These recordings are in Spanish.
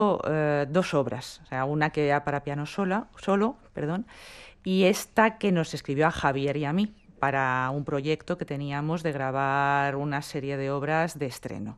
dos obras, o sea, una que era para piano solo, perdón, y esta que nos escribió a Javier y a mí para un proyecto que teníamos de grabar una serie de obras de estreno.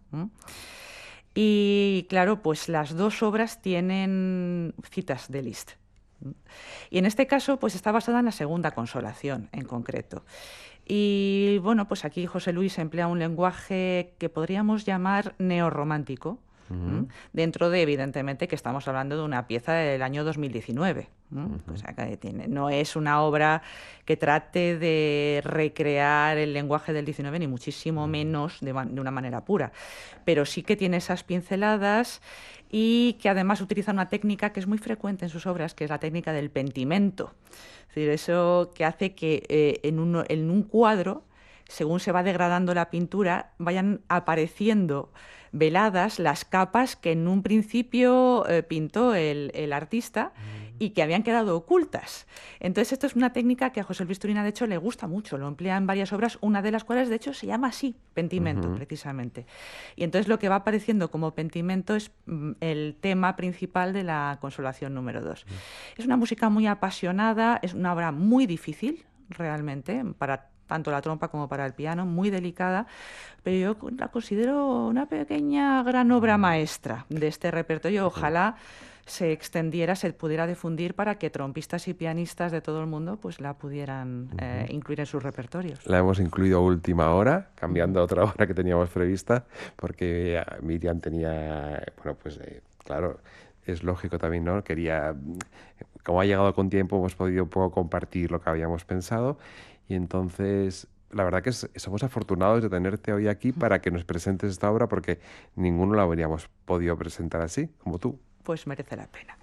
Y claro, pues las dos obras tienen citas de Liszt. Y en este caso, pues está basada en la segunda consolación en concreto. Y bueno, pues aquí José Luis emplea un lenguaje que podríamos llamar neorromántico, Ujú, dentro de, evidentemente, que estamos hablando de una pieza del año 2019. O ujú, sea, que no es una obra que trate de recrear el lenguaje del 19, ni muchísimo ujú, menos de una manera pura, pero sí que tiene esas pinceladas y que además utiliza una técnica que es muy frecuente en sus obras, que es la técnica del pentimento. Es decir, eso que hace que en un cuadro, según se va degradando la pintura, vayan apareciendo veladas las capas que en un principio pintó el artista y que habían quedado ocultas. Entonces, esto es una técnica que a José Luis Turina, de hecho, le gusta mucho, lo emplea en varias obras, una de las cuales, de hecho, se llama así, pentimento, ujú. precisamente. Y entonces lo que va apareciendo como pentimento es el tema principal de la Consolación número 2. Es una música muy apasionada, es una obra muy difícil, realmente, para tanto la trompa como para el piano, muy delicada, pero yo la considero una pequeña gran obra maestra de este repertorio. Sí. Ojalá se extendiera, se pudiera difundir para que trompistas y pianistas de todo el mundo pues la pudieran Ujú. incluir en sus repertorios. La hemos incluido a última hora, Ujú. cambiando a otra hora que teníamos prevista, porque Miriam tenía, bueno, pues claro, es lógico también, ¿no? Quería, como ha llegado con tiempo, hemos podido un poco compartir lo que habíamos pensado y entonces, la verdad que somos afortunados de tenerte hoy aquí para que nos presentes esta obra porque ninguno la habríamos podido presentar así, como tú. Pues merece la pena.